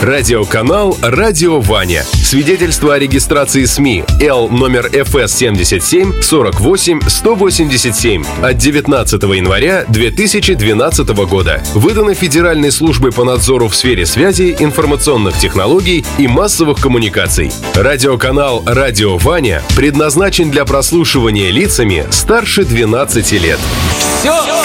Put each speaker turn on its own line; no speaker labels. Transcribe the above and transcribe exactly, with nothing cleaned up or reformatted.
Радиоканал «Радио Ваня». Свидетельство о регистрации СМИ Л номер эф эс семьдесят семь сорок восемь сто восемьдесят семь от девятнадцатого января две тысячи двенадцатого года. Выдано Федеральной службой по надзору в сфере связи, информационных технологий и массовых коммуникаций. Радиоканал «Радио Ваня» предназначен для прослушивания лицами старше двенадцати лет.
Все!